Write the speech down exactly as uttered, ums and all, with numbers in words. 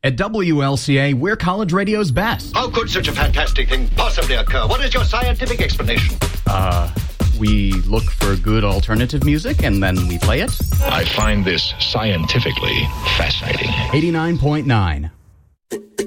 At W L C A, we're college radio's best. How could such a fantastic thing possibly occur? What is your scientific explanation? Uh, we look for good alternative music and then we play it. I find this scientifically fascinating. eighty-nine point nine.